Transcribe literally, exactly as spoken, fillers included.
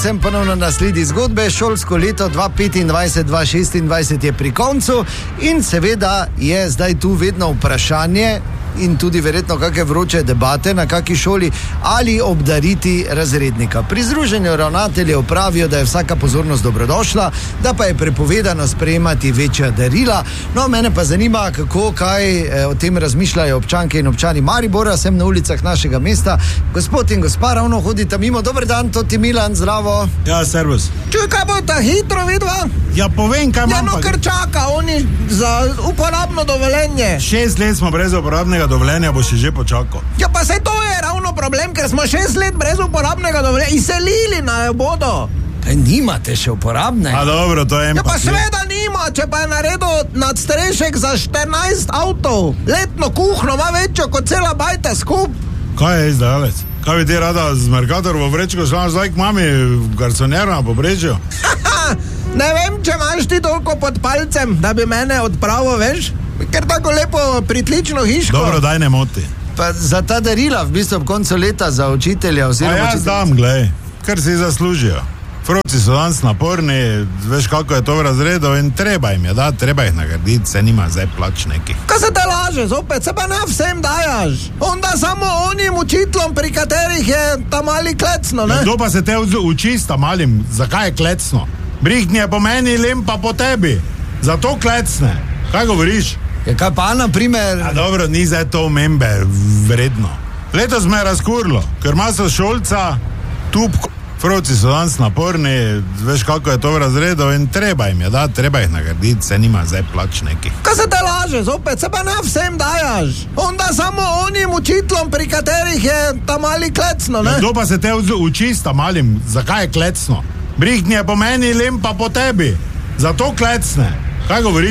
Sem ponovno na sledi zgodbe, šolsko leto dva tisoč petindvajset dva tisoč šestindvajset je pri koncu in seveda je zdaj tu vedno vprašanje in tudi verjetno kakšne vroče debate, na kaki šoli ali obdariti razrednika. Pri združenju ravnateljev pravijo, da je vsaka pozornost dobrodošla, da pa je prepovedano sprejemati večja darila. No, mene pa zanima, kako, kaj eh, o tem razmišljajo občanke in občani Maribora, sem na ulicah našega mesta. Gospod in gospa, ravno hodita mimo. Dober dan, Toti Milan, zdravo. Ja, servus. Čuj, kaj bo ta hitro vidva? Ja, povem, kaj imam. Ja, no, pa... ker čaka, oni za uporabno dovoljenje. Šest let smo brez uporabnega dovoljenja, bo še že počakal. Ja, pa se to je ravno problem, ker smo šest let brez uporabnega dovoljenja. Izselili naj bodo. Pa nimate še uporabne? A dobro, to je en Ja, pa papir. seveda nima, če pa je naredil nadstrešek za štirinajst avtov. Letno kuhno ima večjo kot cela bajta skup. Kaj je izdalec? Kaj bi ti rada z Mercatorjevo vrečko šla zdaj k mami v garsonjero na Pobrežju? Ne vem, če imaš ti toliko pod palcem, da bi mene odpravil, veš? Ker tako lepo pritlično hiško. Dobro, daj ne moti. Pa za ta darila v bistvu ob koncu leta za učitelja A oziroma jaz učitelja. dam, glej, kar si zaslužijo. Froci so danes naporni, veš kako je to v razredu in treba jim je, da, treba jih nagraditi, se nima zdaj plač nekih. Kaj se te laže, zopet, se pa ne vsem dajaš. Onda samo onim učitelom, pri katerih je ta mali klecno, ne? Kdo pa se te vz- uči s tam malim, zakaj je klecno? Brihnje po meni, lem pa po tebi. Zato klecne. Kaj govoriš? Ja, kaj pa na primer... A dobro, ni zdaj to omembe vredno. Letos me je razkurlo, ker ima so šolca, tupko. Froci so danes naporni, veš kako je to v razredu in treba jim je, da, treba jih nagraditi, se nima zdaj plač nekih. Kaj se te laže, zopet, se pa ne vsem dajaš. Onda samo onim učitelom, pri katerih je ta mali klecno, ne? Kdo pa se te vz- uči s tam malim, zakaj je klecno? Brihnje po meni, lem pa po tebi. Zato klecne. Kaj govoriš?